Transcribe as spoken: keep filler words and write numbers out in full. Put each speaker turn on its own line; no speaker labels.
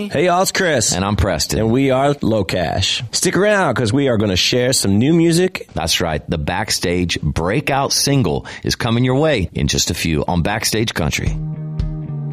Hey, y'all, it's Chris.
And I'm Preston.
And we are Low Cash. Stick around because we are going to share some new music.
That's right. The Backstage breakout single is coming your way in just a few on Backstage Country.